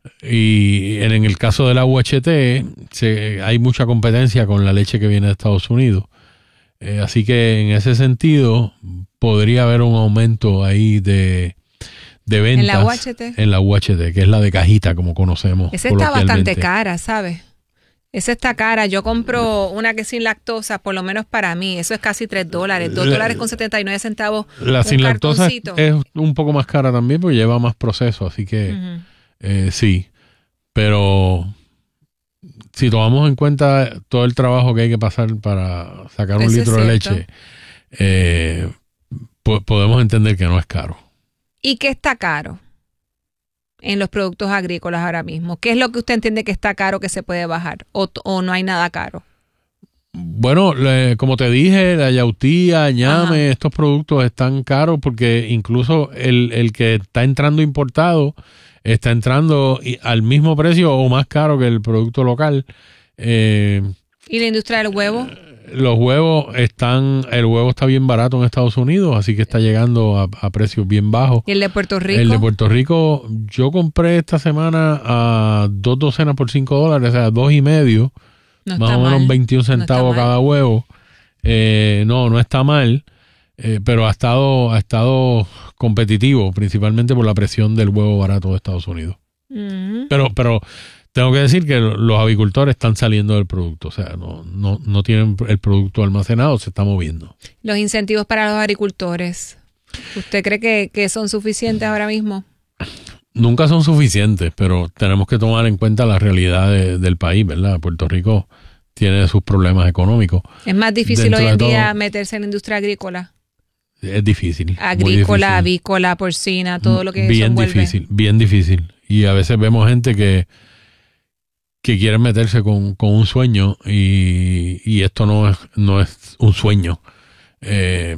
Y en el caso de la UHT hay mucha competencia con la leche que viene de Estados Unidos. Así que en ese sentido podría haber un aumento ahí de ventas. ¿En la UHT? En la UHT, que es la de cajita, como conocemos. Esa está bastante cara, ¿sabes? Esa está cara. Yo compro una que es sin lactosa, por lo menos para mí. Eso es casi $3. $2.79. La sin lactosa es un poco más cara también porque lleva más proceso. Así que sí. Pero si tomamos en cuenta todo el trabajo que hay que pasar para sacar un litro de leche, podemos entender que no es caro. ¿Y qué está caro en los productos agrícolas ahora mismo? ¿Qué es lo que usted entiende que está caro que se puede bajar? ¿O no hay nada caro? Bueno, como te dije, la yautía, ñame, estos productos están caros porque incluso el que está entrando importado está entrando al mismo precio o más caro que el producto local. ¿Y la industria del huevo? Los huevos el huevo está bien barato en Estados Unidos, así que está llegando a precios bien bajos. ¿Y el de Puerto Rico? El de Puerto Rico, yo compré esta semana a 2 docenas por $5, o sea, 2.5, más o menos 21 centavos cada huevo. No está mal, pero ha estado competitivo, principalmente por la presión del huevo barato de Estados Unidos. Pero tengo que decir que los avicultores están saliendo del producto, o sea, no tienen el producto almacenado, se está moviendo. Los incentivos para los agricultores, ¿usted cree que son suficientes ahora mismo? Nunca son suficientes, pero tenemos que tomar en cuenta la realidad del país, ¿verdad? Puerto Rico tiene sus problemas económicos. ¿Es más difícil hoy en día meterse en la industria agrícola? Es difícil. Agrícola, avícola, porcina, todo lo que eso envuelve. Bien difícil. Y a veces vemos gente que quieren meterse con un sueño y esto no es un sueño. Es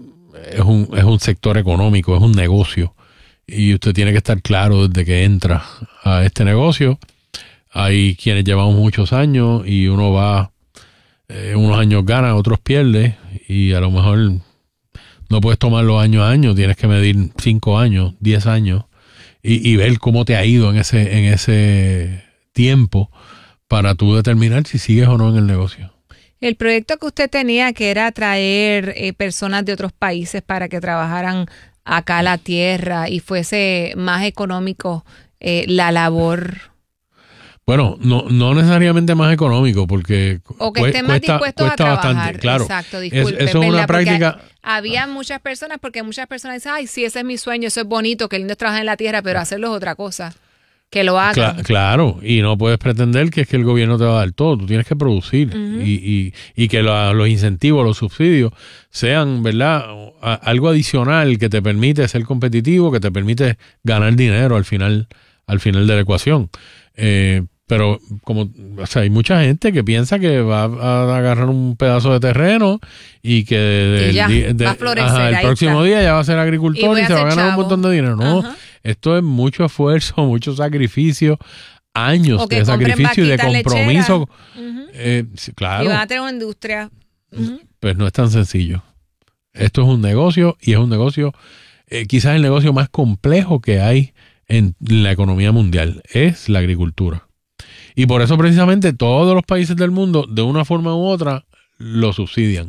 un sector económico, es un negocio. Y usted tiene que estar claro desde que entra a este negocio. Hay quienes llevamos muchos años y uno va, unos años gana, otros pierde y a lo mejor no puedes tomarlo año a año, tienes que medir 5 años, 10 años y ver cómo te ha ido en ese tiempo para tú determinar si sigues o no en el negocio. El proyecto que usted tenía, que era traer personas de otros países para que trabajaran acá la tierra y fuese más económico la labor. Bueno, no necesariamente más económico, porque o que estén más dispuestos a trabajar. Bastante, claro. Exacto, disculpe. Eso es una práctica. Había muchas personas, porque muchas personas dicen, ay, sí, ese es mi sueño, eso es bonito, qué lindo es trabajar en la tierra, pero hacerlo es otra cosa. Que lo hagan. Claro, y no puedes pretender que es que el gobierno te va a dar todo, tú tienes que producir y que los incentivos, los subsidios sean, ¿verdad? Algo adicional que te permite ser competitivo, que te permite ganar dinero al final de la ecuación. Pero hay mucha gente que piensa que va a agarrar un pedazo de terreno y que va a florecer, el próximo día ya va a ser agricultor y se va a ganar un montón de dinero. No, esto es mucho esfuerzo, mucho sacrificio, años de sacrificio y de compromiso. Claro. Y van a tener una industria. Pues no es tan sencillo. Esto es un negocio y es un negocio, quizás el negocio más complejo que hay en la economía mundial, es la agricultura. Y por eso precisamente todos los países del mundo, de una forma u otra, lo subsidian.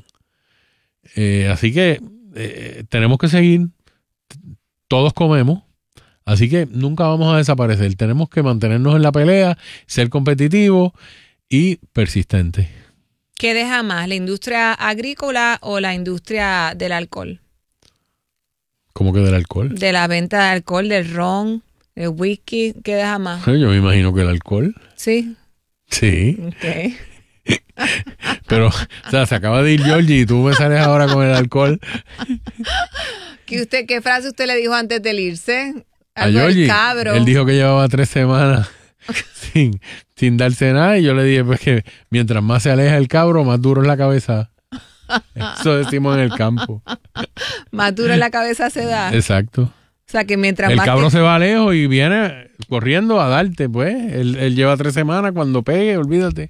Así que tenemos que seguir, todos comemos, así que nunca vamos a desaparecer. Tenemos que mantenernos en la pelea, ser competitivos y persistentes. ¿Qué deja más, la industria agrícola o la industria del alcohol? ¿Cómo que del alcohol? De la venta de alcohol, del ron, del whisky, ¿qué deja más? Yo me imagino que el alcohol. ¿Sí? Sí. Okay. Pero, o sea, se acaba de ir Georgie y tú me sales ahora con el alcohol. ¿Qué frase usted le dijo antes de irse? A Georgie, cabro. Él dijo que llevaba 3 semanas sin darse nada y yo le dije pues que mientras más se aleja el cabro, más duro es la cabeza. Eso decimos en el campo. Más duro en la cabeza se da. Exacto. O sea que mientras el más... cabro se va lejos y viene corriendo a darte, pues. Él lleva 3 semanas, cuando pegue, olvídate.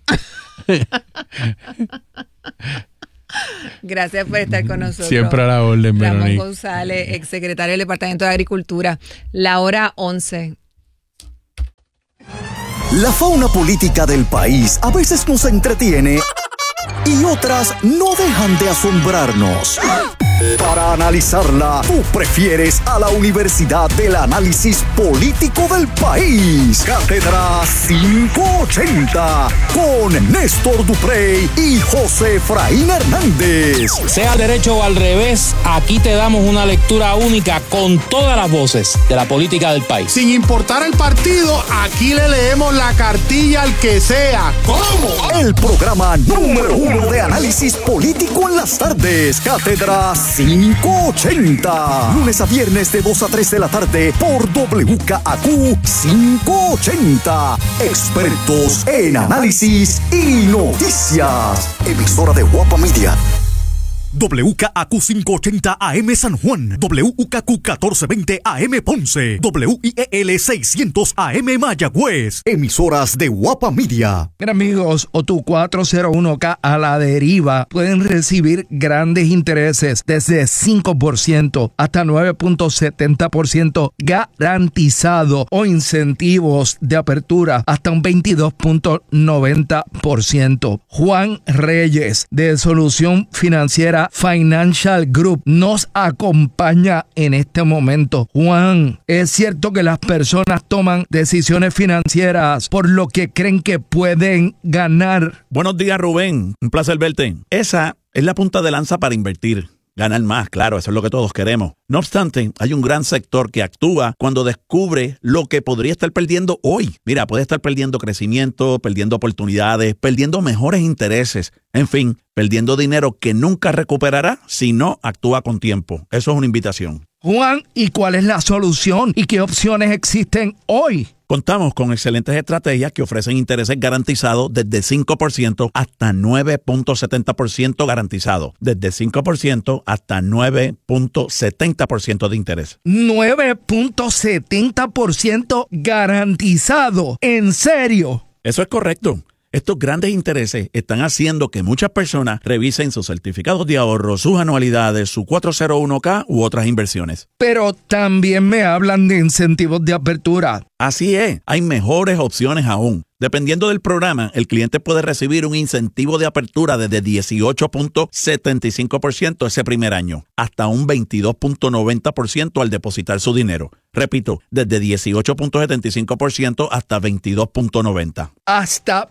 Gracias por estar con nosotros. Siempre a la orden, Ramón Veronique González, exsecretario del Departamento de Agricultura. La hora 11. La fauna política del país a veces nos entretiene y otras no dejan de asombrarnos. Para analizarla, tú prefieres a la Universidad del Análisis Político del País. Cátedra 580 con Néstor Duprey y José Efraín Hernández. Sea derecho o al revés, aquí te damos una lectura única con todas las voces de la política del país. Sin importar el partido, aquí le leemos la cartilla al que sea. ¿Cómo? El programa número 1 de análisis político en las tardes. Cátedra 580. Lunes a viernes de 2 a 3 de la tarde por WKAQ 580. Expertos en análisis y noticias. Emisora de Guapa Media. WKAQ 580 AM San Juan, WKAQ 1420 AM Ponce, WIEL 600 AM Mayagüez. Emisoras de Guapa Media. Mira, amigos, OTU 401K a la deriva pueden recibir grandes intereses desde 5% hasta 9.70% garantizado o incentivos de apertura hasta un 22.90%. Juan Reyes de Solución Financiera Financial Group nos acompaña en este momento. Juan, ¿es cierto que las personas toman decisiones financieras por lo que creen que pueden ganar? Buenos días, Rubén. Un placer verte. Esa es la punta de lanza para invertir. Ganar más, claro, eso es lo que todos queremos. No obstante, hay un gran sector que actúa cuando descubre lo que podría estar perdiendo hoy. Mira, puede estar perdiendo crecimiento, perdiendo oportunidades, perdiendo mejores intereses, en fin, perdiendo dinero que nunca recuperará si no actúa con tiempo. Eso es una invitación. Juan, ¿y cuál es la solución y qué opciones existen hoy? Contamos con excelentes estrategias que ofrecen intereses garantizados desde 5% hasta 9.70% garantizado. Desde 5% hasta 9.70% de interés. 9.70% garantizado. ¿En serio? Eso es correcto. Estos grandes intereses están haciendo que muchas personas revisen sus certificados de ahorro, sus anualidades, su 401k u otras inversiones. Pero también me hablan de incentivos de apertura. Así es, hay mejores opciones aún. Dependiendo del programa, el cliente puede recibir un incentivo de apertura desde 18.75% ese primer año, hasta un 22.90% al depositar su dinero. Repito, desde 18.75% hasta 22.90%. Hasta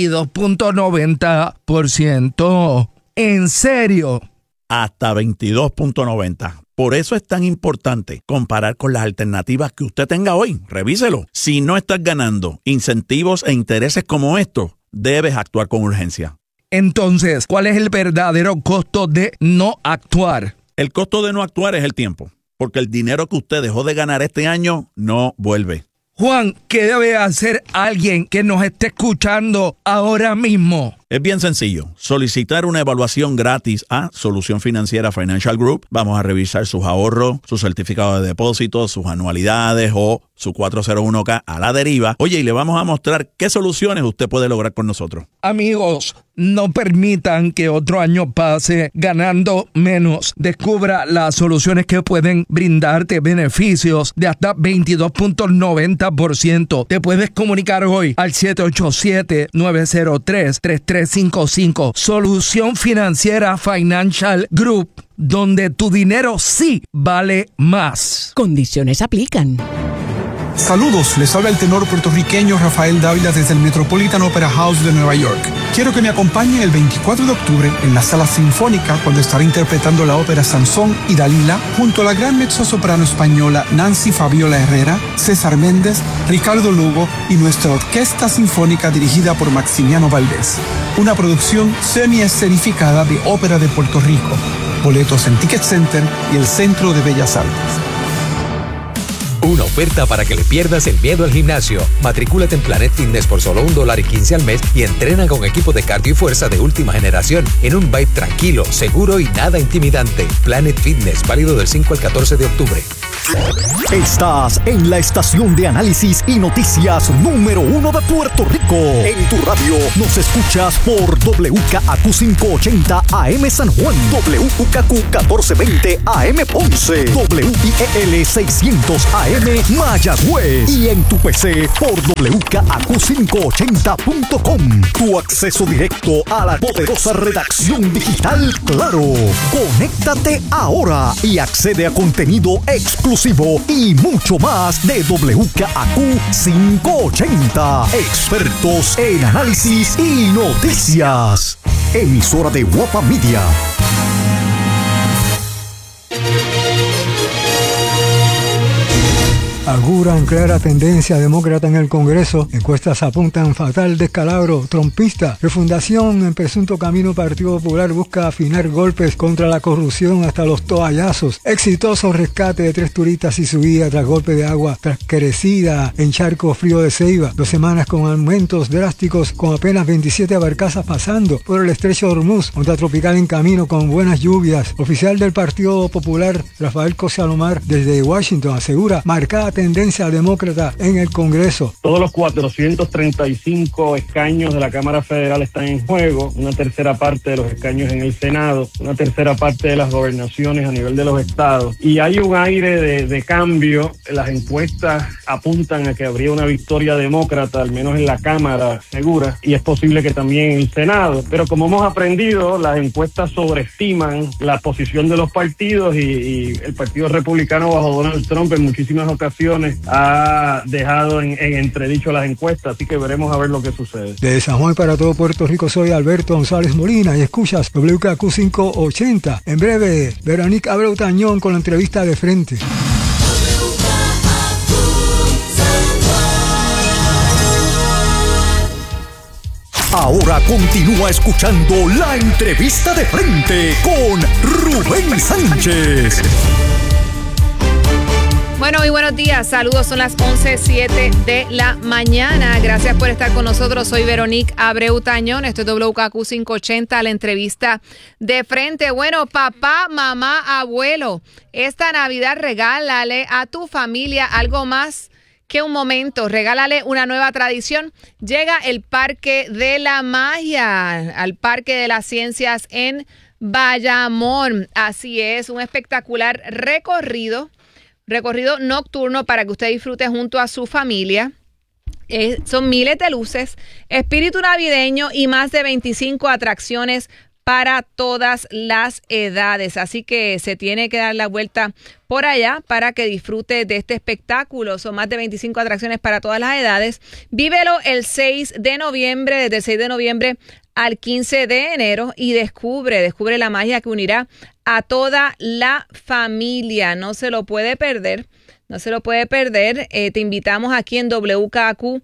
22.90%. ¿En serio? Hasta 22.90%. Por eso es tan importante comparar con las alternativas que usted tenga hoy. Revíselo. Si no estás ganando incentivos e intereses como estos, debes actuar con urgencia. Entonces, ¿cuál es el verdadero costo de no actuar? El costo de no actuar es el tiempo, porque el dinero que usted dejó de ganar este año no vuelve. Juan, ¿qué debe hacer alguien que nos esté escuchando ahora mismo? Es bien sencillo. Solicitar una evaluación gratis a Solución Financiera Financial Group. Vamos a revisar sus ahorros, sus certificados de depósito, sus anualidades o su 401k a la deriva. Oye, y le vamos a mostrar qué soluciones usted puede lograr con nosotros. Amigos, no permitan que otro año pase ganando menos. Descubra las soluciones que pueden brindarte beneficios de hasta 22.90%. Te puedes comunicar hoy al 787-903-3355. Solución Financiera Financial Group, donde tu dinero sí vale más. Condiciones aplican. Saludos, les habla el tenor puertorriqueño Rafael Dávila desde el Metropolitan Opera House de Nueva York. Quiero que me acompañen el 24 de octubre en la Sala Sinfónica cuando estaré interpretando la ópera Sansón y Dalila junto a la gran mezzosoprano española Nancy Fabiola Herrera, César Méndez, Ricardo Lugo y nuestra Orquesta Sinfónica dirigida por Maximiano Valdés. Una producción semi-escenificada de Ópera de Puerto Rico. Boletos en Ticket Center y el Centro de Bellas Artes. Una oferta para que le pierdas el miedo al gimnasio. Matricúlate en Planet Fitness por solo $1.15 al mes y entrena con equipo de cardio y fuerza de última generación en un vibe tranquilo, seguro y nada intimidante. Planet Fitness, válido del 5 al 14 de octubre. Estás en la estación de análisis y noticias número 1 de Puerto Rico. En tu radio nos escuchas por WKAQ 580 AM San Juan, WKAQ 1420 AM Ponce, WIEL 600 AM Mayagüez y en tu PC por WKAQ580.com. Tu acceso directo a la poderosa redacción digital Claro. Conéctate ahora y accede a contenido exclusivo y mucho más de WKAQ 580. Expertos en análisis y noticias. Emisora de Guapa Media. Auguran clara tendencia demócrata en el Congreso. Encuestas apuntan fatal descalabro trompista. Refundación en presunto camino Partido Popular busca afinar golpes contra la corrupción hasta los toallazos. Exitoso rescate de 3 turistas y su guía tras golpe de agua tras crecida en charco frío de Ceiba. 2 semanas con aumentos drásticos con apenas 27 barcazas pasando por el estrecho de Hormuz. Onda tropical en camino con buenas lluvias. Oficial del Partido Popular Rafael Cosalomar desde Washington asegura marcada tendencia demócrata en el Congreso. Todos los 435 escaños de la Cámara Federal están en juego, una tercera parte de los escaños en el Senado, una tercera parte de las gobernaciones a nivel de los estados. Y hay un aire de cambio. Las encuestas apuntan a que habría una victoria demócrata, al menos en la Cámara segura, y es posible que también en el Senado. Pero como hemos aprendido, las encuestas sobreestiman la posición de los partidos y el Partido Republicano bajo Donald Trump en muchísimas ocasiones ha dejado en entredicho las encuestas, así que veremos a ver lo que sucede. De San Juan para todo Puerto Rico soy Alberto González Molina y escuchas WKAQ 580. En breve, Veronique Abreu Tañón con la entrevista de frente. Ahora continúa escuchando la entrevista de frente con Rubén Sánchez. Bueno, muy buenos días. Saludos, son las 11:07 de la mañana. Gracias por estar con nosotros. Soy Veronique Abreu Tañón. Esto es WKAQ 580, la entrevista de frente. Bueno, papá, mamá, abuelo, esta Navidad regálale a tu familia algo más que un momento. Regálale una nueva tradición. Llega el Parque de la Magia al Parque de las Ciencias en Bayamón. Así es, un espectacular recorrido nocturno para que usted disfrute junto a su familia. Son miles de luces, espíritu navideño y más de 25 atracciones para todas las edades. Así que se tiene que dar la vuelta por allá para que disfrute de este espectáculo. Son más de 25 atracciones para todas las edades. Vívelo el 6 de noviembre, desde el 6 de noviembre al 15 de enero y descubre la magia que unirá a toda la familia. No se lo puede perder. Te invitamos aquí en WKAQ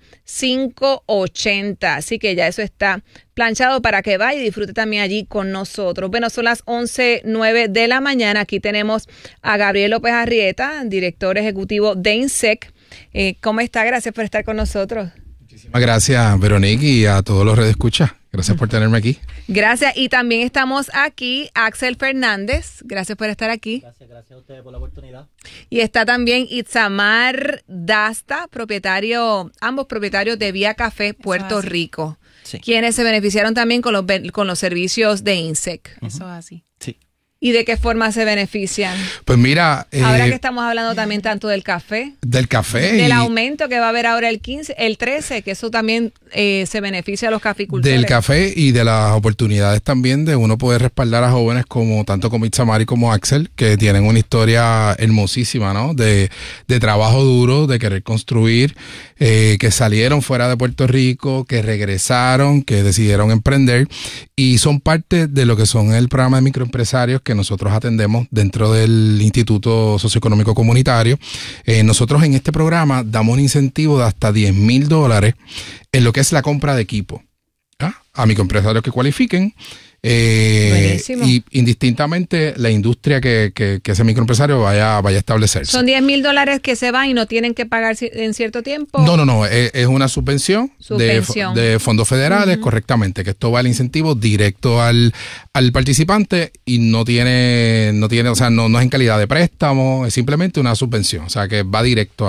580. Así que ya eso está planchado para que vaya y disfrute también allí con nosotros. Bueno, son las 11:09 de la mañana. Aquí tenemos a Gabriel López Arrieta, director ejecutivo de INSEC. ¿Cómo está? Gracias por estar con nosotros. Muchísimas gracias, Veronique, y a todos los redescuchas. Gracias por tenerme aquí. Gracias. Y también estamos aquí, Axel Fernández. Gracias por estar aquí. Gracias a ustedes por la oportunidad. Y está también Itzamar Dasta, ambos propietarios de Vía Café Puerto Rico, sí, quienes se beneficiaron también con los servicios de INSEC. Eso es así. Sí. ¿Y de qué forma se benefician? Pues mira... ahora que estamos hablando también tanto del café. Del café. Del aumento que va a haber ahora el 13, que eso también se beneficia a los caficultores. Del café y de las oportunidades también de uno poder respaldar a jóvenes tanto como Itzamar y como Axel, que tienen una historia hermosísima, ¿no? De trabajo duro, de querer construir, que salieron fuera de Puerto Rico, que regresaron, que decidieron emprender y son parte de lo que son el programa de microempresarios que nosotros atendemos dentro del Instituto Socioeconómico Comunitario. Nosotros en este programa damos un incentivo de hasta $10,000 en lo que es la compra de equipo a microempresarios que cualifiquen. Y indistintamente la industria que ese microempresario vaya a establecerse. ¿Son $10,000 que se van y no tienen que pagar en cierto tiempo? No, es una subvención. De fondos federales, correctamente, que esto va al incentivo directo al participante y no tiene, o sea, no es en calidad de préstamo, es simplemente una subvención, o sea, que va directo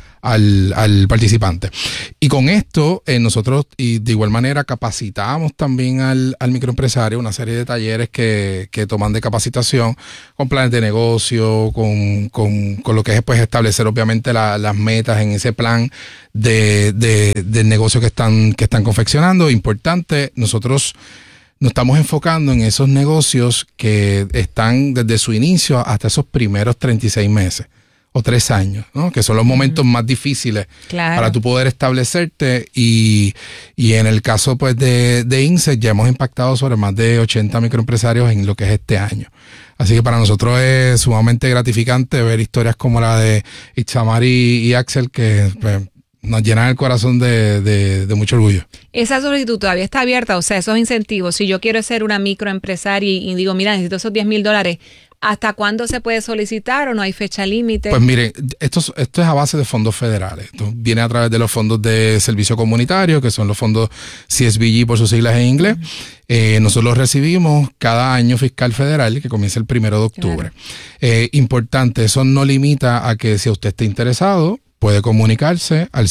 al participante. Y con esto nosotros, y de igual manera, capacitamos también al microempresario, una serie de talleres que toman de capacitación con planes de negocio, con lo que es pues establecer obviamente las metas en ese plan del negocio que están confeccionando. Importante, nosotros nos estamos enfocando en esos negocios que están desde su inicio hasta esos primeros 36 meses o 3 años, ¿no? Que son los momentos más difíciles para tú poder establecerte y en el caso pues de INSET ya hemos impactado sobre más de 80 microempresarios en lo que es este año. Así que para nosotros es sumamente gratificante ver historias como la de Itzamari y Axel que pues, nos llenan el corazón de mucho orgullo. Esa solicitud todavía está abierta, o sea, esos incentivos. Si yo quiero ser una microempresaria y digo, mira, necesito esos $10,000, ¿hasta cuándo se puede solicitar o no hay fecha límite? Pues miren, esto es a base de fondos federales. Esto viene a través de los fondos de servicio comunitario, que son los fondos CSBG por sus siglas en inglés. Nosotros los recibimos cada año fiscal federal, que comienza el 1 de octubre. Importante, eso no limita a que si usted está interesado, puede comunicarse al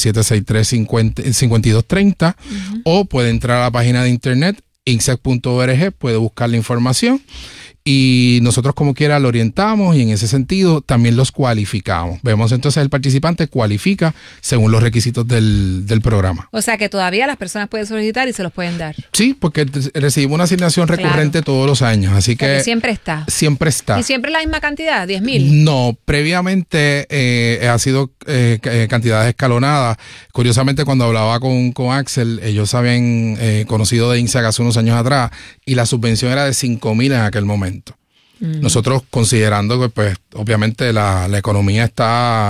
763-5230 o puede entrar a la página de internet insec.org, puede buscar la información y nosotros como quiera lo orientamos y en ese sentido también los cualificamos. Vemos entonces el participante cualifica según los requisitos del programa. O sea que todavía las personas pueden solicitar y se los pueden dar. Sí, porque recibimos una asignación recurrente todos los años, así que siempre está. Siempre está. ¿Y siempre la misma cantidad? ¿10,000? No, previamente ha sido cantidades escalonadas. Curiosamente, cuando hablaba con Axel, ellos habían conocido de INSEC hace unos años atrás y la subvención era de $5,000 en aquel momento. Nosotros considerando que pues obviamente la economía está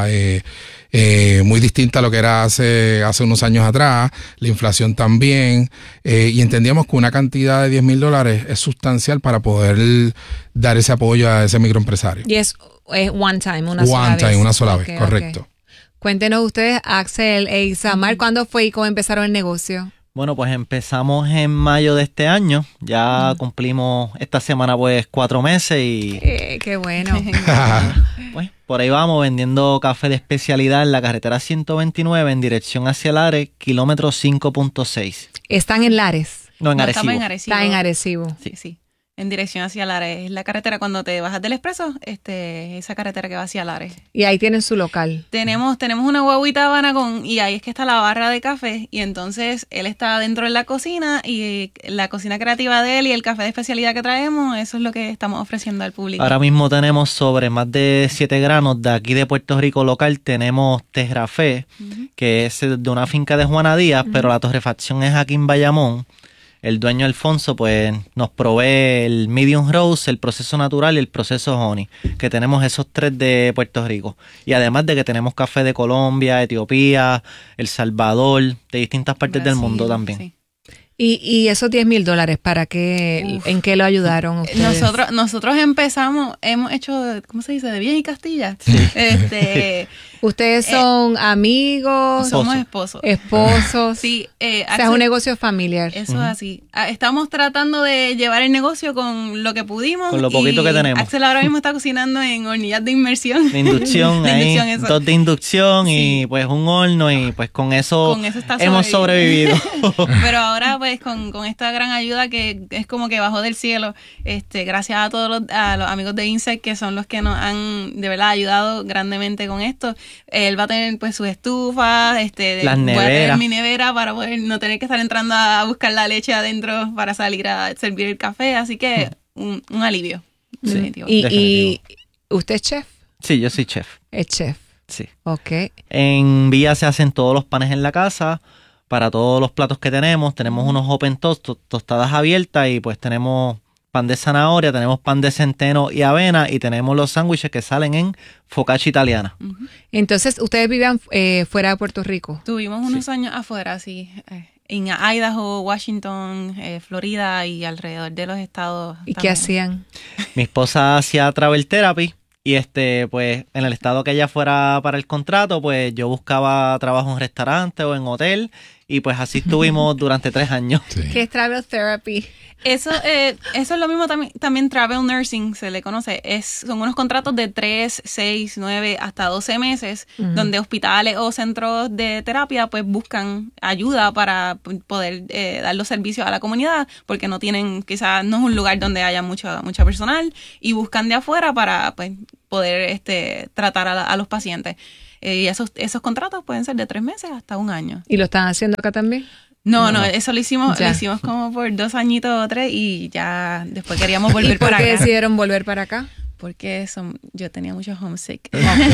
muy distinta a lo que era hace unos años atrás, la inflación también, y entendíamos que una cantidad de $10,000 es sustancial para poder dar ese apoyo a ese microempresario. Y es one time, una sola vez, correcto. Okay. Cuéntenos ustedes, Axel e Itzamar, ¿cuándo fue y cómo empezaron el negocio? Bueno, pues empezamos en mayo de este año. Ya cumplimos esta semana pues 4 meses y... ¡Qué bueno! Pues por ahí vamos vendiendo café de especialidad en la carretera 129 en dirección hacia Lares, kilómetro 5.6. ¿Están en Lares? No, en Arecibo. Estamos en Arecibo. Está en Arecibo. Sí. En dirección hacia Lares. Es la carretera cuando te bajas del expreso, esa carretera que va hacia Lares. Y ahí tienen su local. Tenemos una guaguita Habana y ahí es que está la barra de café y entonces él está dentro de la cocina y la cocina creativa de él y el café de especialidad que traemos, eso es lo que estamos ofreciendo al público. Ahora mismo tenemos sobre más de 7 granos de aquí de Puerto Rico local. Tenemos Terrafé, que es de una finca de Juana Díaz, pero la torrefacción es aquí en Bayamón. El dueño Alfonso pues nos provee el medium roast, el proceso natural y el proceso honey, que tenemos esos 3 de Puerto Rico. Y además de que tenemos café de Colombia, Etiopía, El Salvador, de distintas partes del mundo también. Sí. ¿Y esos $10,000 para qué, en qué lo ayudaron ustedes? Nosotros empezamos, hemos hecho, ¿cómo se dice? De bien y Castilla. Sí. ¿Ustedes son amigos? Somos esposos. Esposos. Sí. O sea, es un negocio familiar. Eso es así. Estamos tratando de llevar el negocio con lo que pudimos. Con lo poquito que tenemos. Axel ahora mismo está cocinando en hornillas de inmersión. De inducción, ahí, 2 de inducción y pues un horno y pues con eso hemos sobrevivido. Pero ahora pues con esta gran ayuda que es como que bajó del cielo, gracias a todos los amigos de INSEC que son los que nos han de verdad ayudado grandemente con esto. Él va a tener pues sus estufas, las neveras. Voy a tener mi nevera para poder no tener que estar entrando a buscar la leche adentro para salir a servir el café, así que un alivio. Definitivo. ¿Y usted es chef? Sí, yo soy chef. Es chef. Sí. Ok. En Villa se hacen todos los panes en la casa. Para todos los platos que tenemos unos open toast, tostadas abiertas y pues tenemos pan de zanahoria, tenemos pan de centeno y avena y tenemos los sándwiches que salen en focaccia italiana. Entonces, ¿ustedes vivían fuera de Puerto Rico? Tuvimos unos años afuera, sí. en Idaho, Washington, Florida y alrededor de los estados. ¿Y también. qué hacían? Mi esposa hacía travel therapy y pues en el estado que ella fuera para el contrato, pues yo buscaba trabajo en un restaurante o en hotel y pues así estuvimos durante 3 años. Sí. ¿Qué es travel therapy? Eso es lo mismo también travel nursing se le conoce. Son unos contratos de 3, 6, 9 hasta 12 meses donde hospitales o centros de terapia pues buscan ayuda para poder dar los servicios a la comunidad porque no tienen, quizás no es un lugar donde haya mucha personal y buscan de afuera para pues poder tratar a los pacientes. Y esos contratos pueden ser de 3 meses hasta 1 año. ¿Y lo están haciendo acá también? No, eso lo hicimos como por 2 añitos o 3 y ya después queríamos volver para acá. ¿Y por qué decidieron volver para acá? Porque yo tenía mucho homesick.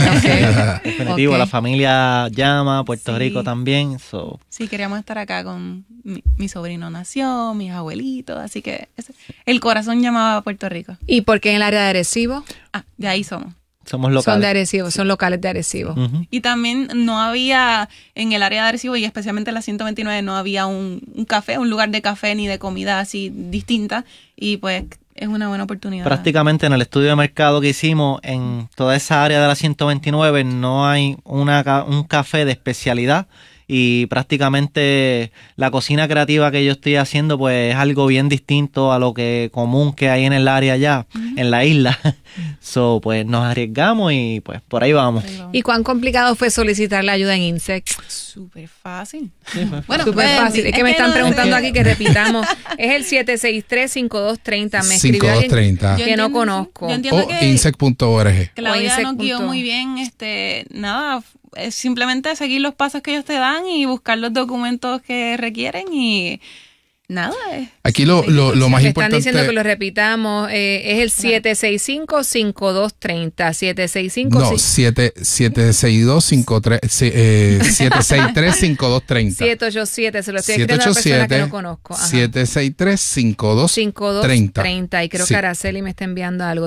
Definitivo, la familia llama, Puerto Rico también. Sí, queríamos estar acá con mi sobrino nació, mis abuelitos, así que el corazón llamaba a Puerto Rico. ¿Y por qué en el área de Arecibo? De ahí somos. Somos locales. Son de Arecibo, son locales de Arecibo. Y también no había, en el área de Arecibo y especialmente en la 129, no había un café, un lugar de café ni de comida así distinta. Y pues es una buena oportunidad. Prácticamente en el estudio de mercado que hicimos, en toda esa área de la 129 no hay un café de especialidad. Y prácticamente la cocina creativa que yo estoy haciendo pues es algo bien distinto a lo común que hay en el área allá, en la isla. Pues nos arriesgamos y pues por ahí vamos. ¿Y cuán complicado fue solicitar la ayuda en INSEC? Súper fácil. Bueno, súper fácil. Es que me están preguntando aquí que repitamos. Es el 763-5230. Me escribió alguien que no conozco. O insec.org. Claudia nos guió muy bien. Nada, es simplemente seguir los pasos que ellos te dan y buscar los documentos que requieren y nada. Aquí lo más importante. Están diciendo que lo repitamos. Es el 765-5230. 765. No, 763-5230. 787. Se lo estoy escribiendo a una persona que no conozco. 763-5230. Y creo que Araceli me está enviando algo.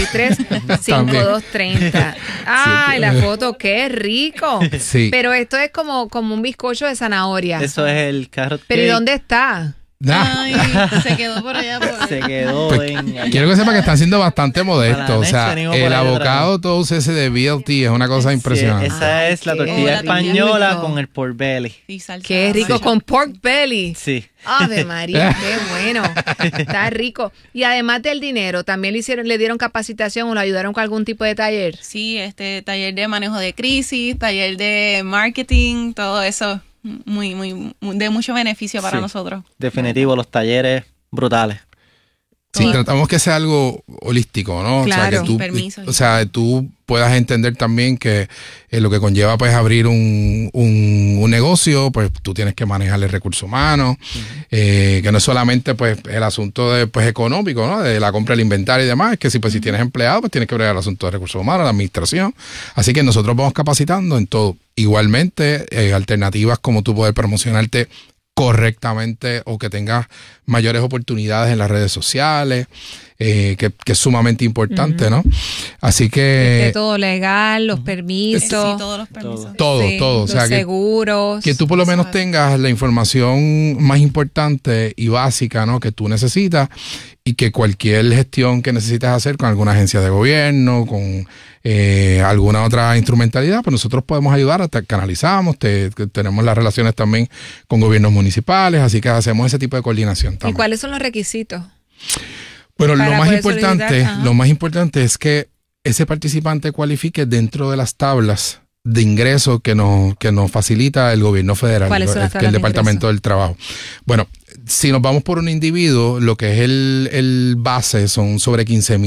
763-5230. ¡Ay, la foto! ¡Qué rico! Sí. Pero esto es como un bizcocho de zanahoria. Eso es el carrot cake. ¿Pero y dónde está? Ay, se quedó por allá. Se quedó Quiero que sepa que están siendo bastante modestos. O sea, el avocado toast ese de BLT es una cosa impresionante. Esa es la tortilla española con el pork belly. Qué rico, con pork belly. Sí. Ave María, qué bueno. Está rico. Y además del dinero, ¿también le dieron capacitación o lo ayudaron con algún tipo de taller? Sí, taller de manejo de crisis, taller de marketing, todo eso. Muy de mucho beneficio para nosotros. Definitivo, los talleres brutales. Sí, tratamos que sea algo holístico, ¿no? Claro, o sea, tú puedas entender también que lo que conlleva pues abrir un negocio, pues tú tienes que manejar el recurso humano, que no es solamente pues el asunto de pues económico, ¿no? De la compra del inventario y demás, es que si tienes empleados, pues tienes que bregar el asunto de recursos humanos, la administración. Así que nosotros vamos capacitando en todo. Igualmente, alternativas como tú poder promocionarte correctamente o que tengas mayores oportunidades en las redes sociales, que es sumamente importante, ¿no? Así que todo legal, los permisos. Sí, todos los permisos. Todo. O sea, los seguros. Que tú por lo menos tengas la información más importante y básica, ¿no? Que tú necesitas y que cualquier gestión que necesites hacer con alguna agencia de gobierno, con alguna otra instrumentalidad, pues nosotros podemos ayudar, hasta canalizamos, tenemos las relaciones también con gobiernos municipales, así que hacemos ese tipo de coordinación también. ¿Y cuáles son los requisitos? Bueno, lo más importante es que ese participante cualifique dentro de las tablas de ingreso que nos facilita el gobierno federal, que el Departamento del Trabajo. Bueno, si nos vamos por un individuo, lo que es el base son sobre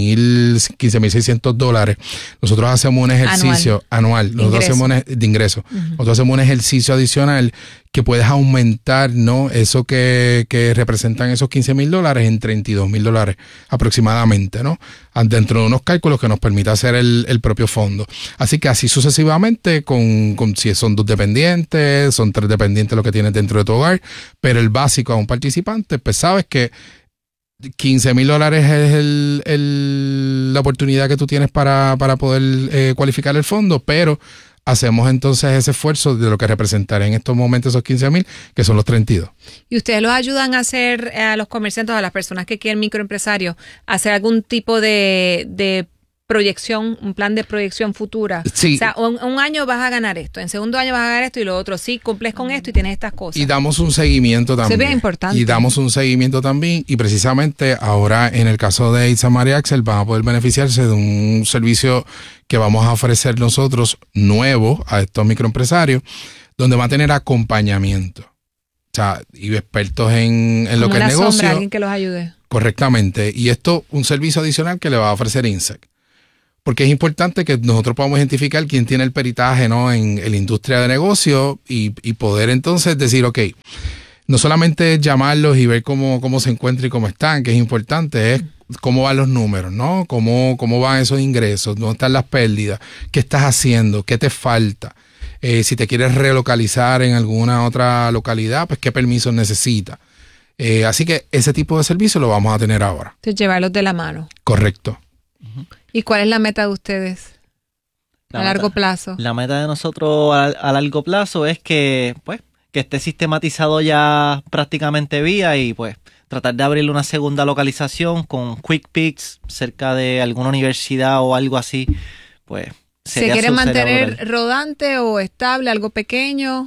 $15,600. Nosotros hacemos un ejercicio anual nosotros hacemos de ingreso. Nosotros hacemos un ejercicio adicional que puedes aumentar, ¿no? Eso que representan esos $15,000 en $32,000 aproximadamente, ¿no? Dentro de unos cálculos que nos permite hacer el propio fondo. Así que así sucesivamente, con si son 2 dependientes, son 3 dependientes lo que tienes dentro de tu hogar, pero el básico a un participante, pues sabes que $15,000 es la oportunidad que tú tienes para poder cualificar el fondo, pero hacemos entonces ese esfuerzo de lo que representará en estos momentos esos 15,000, que son los 32. ¿Y ustedes los ayudan a hacer, a los comerciantes, a las personas que quieren microempresarios, a hacer algún tipo de proyección, un plan de proyección futura? Sí. O sea, un año vas a ganar esto, en segundo año vas a ganar esto y lo otro. Sí, cumples con esto y tienes estas cosas. Y damos un seguimiento también. Eso es bien importante. Y damos un seguimiento también. Y precisamente ahora, en el caso de Itzamar y Axel, van a poder beneficiarse de un servicio que vamos a ofrecer nosotros nuevo a estos microempresarios, donde van a tener acompañamiento. O sea, y expertos en lo que es negocio. Sombra, alguien que los ayude. Correctamente. Y esto, un servicio adicional que le va a ofrecer INSEC. Porque es importante que nosotros podamos identificar quién tiene el peritaje, ¿no?, en la industria de negocio y poder entonces decir, ok, no solamente llamarlos y ver cómo se encuentran y cómo están, que es importante, es cómo van los números, ¿no? Cómo van esos ingresos, dónde están las pérdidas, qué estás haciendo, qué te falta. Si te quieres relocalizar en alguna otra localidad, pues qué permisos necesitas. Así que ese tipo de servicio lo vamos a tener ahora. Entonces, llevarlos de la mano. Correcto. ¿Y cuál es la meta de ustedes a largo plazo? La meta de nosotros a largo plazo es que esté sistematizado ya prácticamente vía y pues tratar de abrirle una segunda localización con Quick Picks cerca de alguna universidad o algo así. Pues ¿se quiere mantener rodante o estable, algo pequeño?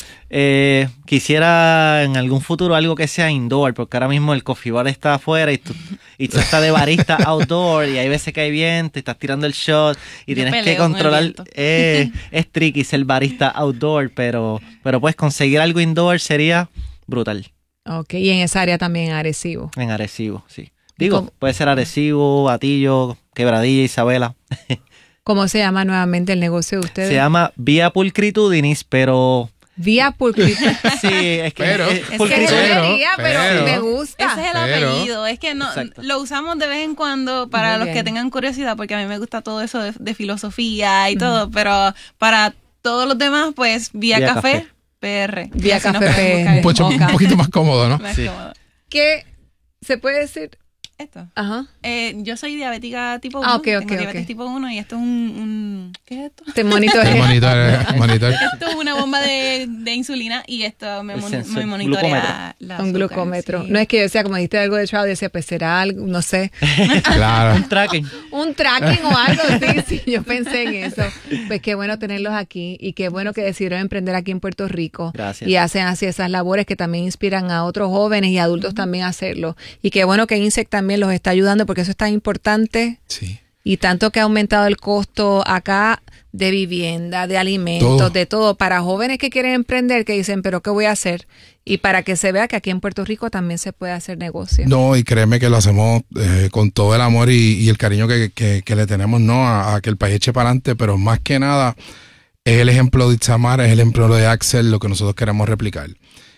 Quisiera en algún futuro algo que sea indoor, porque ahora mismo el coffee bar está afuera y tú estás de barista outdoor y hay veces que hay viento y estás tirando el shot y tienes que controlar. Es tricky ser barista outdoor, pero pues conseguir algo indoor sería brutal. Ok, y en esa área también Arecibo. En Arecibo, sí. Digo, puede ser Arecibo, Atillo, Quebradilla, Isabela. ¿Cómo se llama nuevamente el negocio de ustedes? Se llama Vía Pulcritudinis, pero... Vía Pulcritudinis. Sí, es que pero me gusta. Ese es el apellido. Es que no lo usamos de vez en cuando para los que tengan curiosidad, porque a mí me gusta todo eso de filosofía y todo, pero para todos los demás, pues Vía Café PR. Vía Café PR. Un poquito más cómodo, ¿no? Más cómodo. ¿Qué se puede decir? Esto. Ajá. Yo soy diabética tipo 1. Tengo diabetes tipo 1 y esto es un ¿qué es esto? Te monitor. Esto es una bomba de insulina y esto me monitorea un glucómetro. Sí. No es que yo decía, como dijiste algo de Trout, decía, pues será algo, no sé. Claro. Un tracking. Un tracking o algo, sí, yo pensé en eso. Pues qué bueno tenerlos aquí y qué bueno que decidieron emprender aquí en Puerto Rico. Gracias. Y hacen así esas labores que también inspiran a otros jóvenes y adultos también a hacerlo. Y qué bueno que INSEC también los está ayudando porque eso es tan importante. Sí. Y tanto que ha aumentado el costo acá de vivienda, de alimentos, de todo, para jóvenes que quieren emprender, que dicen, pero ¿qué voy a hacer? Y para que se vea que aquí en Puerto Rico también se puede hacer negocio. No, y créeme que lo hacemos con todo el amor y el cariño que le tenemos, ¿no? A que el país eche para adelante, pero más que nada es el ejemplo de Itzamar, es el ejemplo de Axel, lo que nosotros queremos replicar.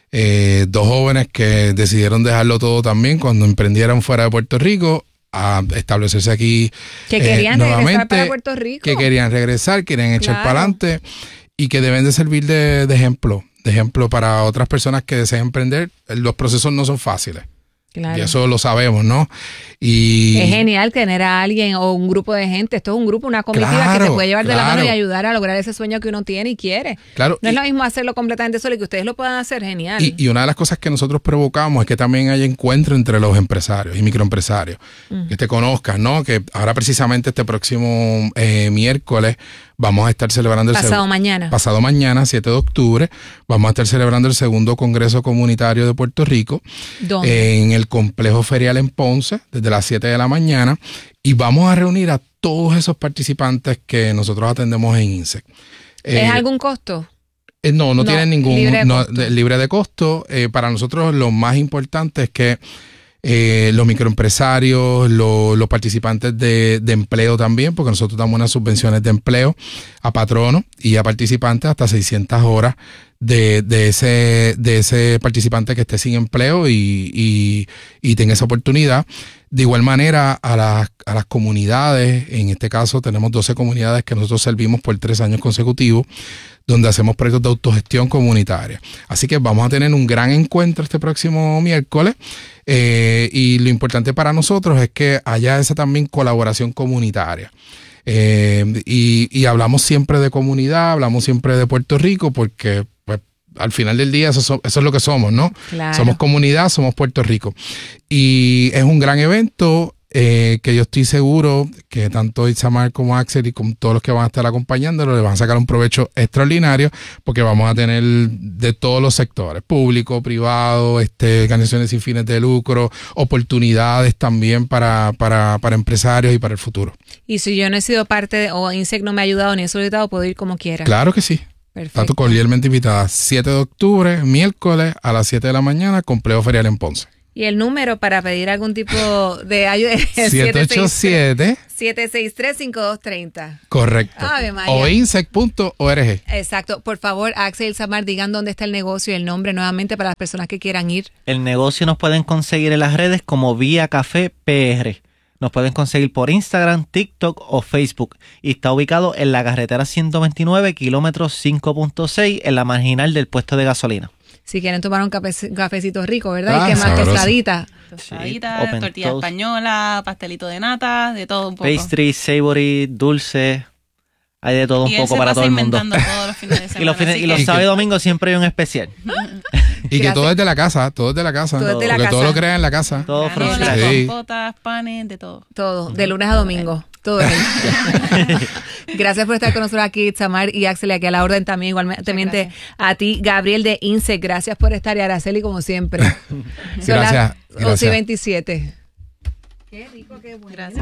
Dos jóvenes que decidieron dejarlo todo también cuando emprendieron fuera de Puerto Rico a establecerse aquí que querían nuevamente, regresar para Puerto Rico, que querían regresar, querían echar para adelante y que deben de servir de ejemplo para otras personas que deseen emprender. Los procesos no son fáciles. Claro. Y eso lo sabemos, ¿no? Y es genial tener a alguien o un grupo de gente. Esto es un grupo, una comitiva que te puede llevar de la mano y ayudar a lograr ese sueño que uno tiene y quiere. Claro. No es lo mismo hacerlo completamente solo y que ustedes lo puedan hacer, genial. Y una de las cosas que nosotros provocamos es que también haya encuentro entre los empresarios y microempresarios. Que te conozcan, ¿no? Que ahora precisamente este próximo miércoles vamos a estar celebrando Pasado mañana, 7 de octubre, vamos a estar celebrando el segundo Congreso Comunitario de Puerto Rico. ¿Dónde? En el Complejo Ferial en Ponce, desde las 7 de la mañana. Y vamos a reunir a todos esos participantes que nosotros atendemos en INSEC. ¿Es algún costo? No tienen ningún libre de costo. Para nosotros lo más importante es que los microempresarios, los participantes de empleo también, porque nosotros damos unas subvenciones de empleo a patronos y a participantes hasta 600 horas de ese participante que esté sin empleo y tenga esa oportunidad. De igual manera a las comunidades, en este caso tenemos 12 comunidades que nosotros servimos por 3 años consecutivos, donde hacemos proyectos de autogestión comunitaria. Así que vamos a tener un gran encuentro este próximo miércoles y lo importante para nosotros es que haya esa también colaboración comunitaria. Y hablamos siempre de comunidad, hablamos siempre de Puerto Rico, porque pues, al final del día eso es lo que somos, ¿no? Claro. Somos comunidad, somos Puerto Rico. Y es un gran evento que yo estoy seguro que tanto Itzamar como Axel y con todos los que van a estar acompañándolo le van a sacar un provecho extraordinario, porque vamos a tener de todos los sectores, público, privado, organizaciones sin fines de lucro, oportunidades también para empresarios y para el futuro. Y si yo no he sido parte o INSEC no me ha ayudado ni he solicitado, puedo ir como quiera. Claro que sí. Perfecto. Está cordialmente invitada. 7 de octubre, miércoles a las 7 de la mañana, complejo ferial en Ponce. Y el número para pedir algún tipo de ayuda es 787-763-5230. Correcto. Ave María. O insec.org. Exacto. Por favor, Axel, Itzamar, digan dónde está el negocio y el nombre nuevamente para las personas que quieran ir. El negocio nos pueden conseguir en las redes como Vía Café PR. Nos pueden conseguir por Instagram, TikTok o Facebook. Y está ubicado en la carretera 129, kilómetros 5.6, en la marginal del puesto de gasolina. Si quieren tomar un cafecito rico, ¿verdad? Y que más sabroso. tostadita. Tostaditas, Sí, tortilla toast. española, pastelito de nata, de todo un poco. Pastry, savory, dulce. Hay de todo un Y él poco se para pasa todo el mundo. inventando todos los fines de semana. Y los sábados y domingos siempre hay un especial. Y que todo es de la casa, todo es de la casa. Todo es de la porque casa. todo lo crean en la casa. Todo from Granola, scratch. compotas, panes, de todo. Todo, de lunes a domingo. Todo es ahí. Gracias por estar con nosotros aquí, Itzamar y Axel, y aquí a la orden también, igualmente a ti, Gabriel de INSEC. Gracias por estar, y Araceli, como siempre. Son Gracias. las 11:27. Qué rico, qué bueno. Gracias.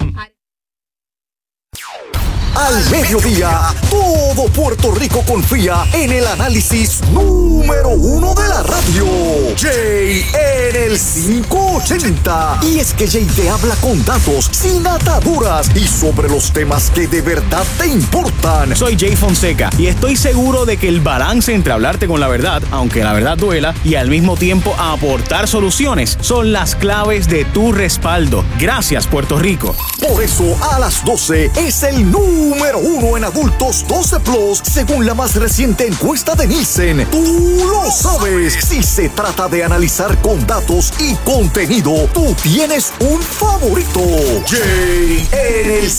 Al mediodía, todo Puerto Rico confía en el análisis número 1 de la radio. Jay en el 580. Y es que Jay te habla con datos, sin ataduras y sobre los temas que de verdad te importan. Soy Jay Fonseca y estoy seguro de que el balance entre hablarte con la verdad, aunque la verdad duela, y al mismo tiempo aportar soluciones son las claves de tu respaldo. Gracias, Puerto Rico. Por eso, a las 12 es el número 1 en adultos 12 plus, según la más reciente encuesta de Nielsen. Tú lo sabes. Si se trata de analizar con datos y contenido, tú tienes un favorito. Jay en el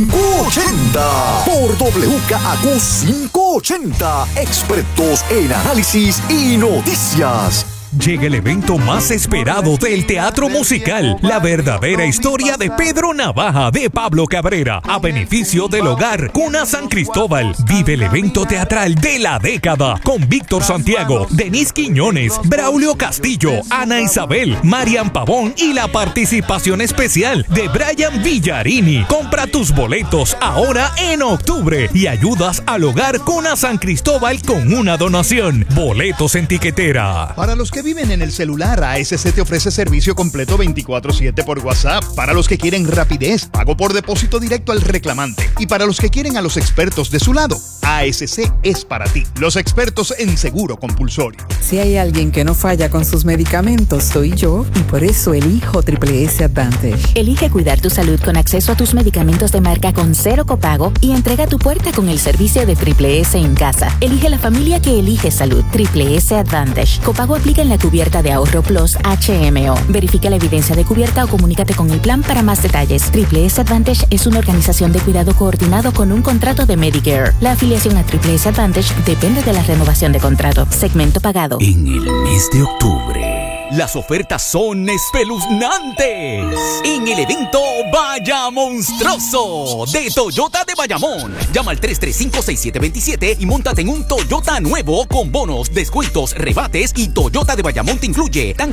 580 por WKAQ 580, expertos en análisis y noticias. Llega el evento más esperado del teatro musical, la verdadera historia de Pedro Navaja de Pablo Cabrera, a beneficio del hogar Cuna San Cristóbal. Vive el evento teatral de la década con Víctor Santiago, Denise Quiñones, Braulio Castillo, Ana Isabel, Marian Pavón y la participación especial de Brian Villarini. Compra tus boletos ahora en octubre y ayudas al hogar Cuna San Cristóbal con una donación. Boletos en tiquetera. Para los que viven en el celular, ASC te ofrece servicio completo 24/7 por WhatsApp. Para los que quieren rapidez, pago por depósito directo al reclamante. Y para los que quieren a los expertos de su lado, ASC es para ti. Los expertos en seguro compulsorio. Si hay alguien que no falla con sus medicamentos, soy yo, y por eso elijo Triple S Advantage. Elige cuidar tu salud con acceso a tus medicamentos de marca con 0 copago y entrega a tu puerta con el servicio de Triple S en casa. Elige la familia que elige salud. Triple S Advantage. Copago aplica en la cubierta de Ahorro Plus HMO. Verifica la evidencia de cubierta o comunícate con el plan para más detalles. Triple S Advantage es una organización de cuidado coordinado con un contrato de Medicare. La afiliación a Triple S Advantage depende de la renovación de contrato. Segmento pagado. En el mes de octubre, las ofertas son espeluznantes. En el evento Vaya Monstruoso de Toyota de Bayamón. Llama al 335-6727 y móntate en un Toyota nuevo con bonos, descuentos, rebates, y Toyota de Bayamón te incluye tanque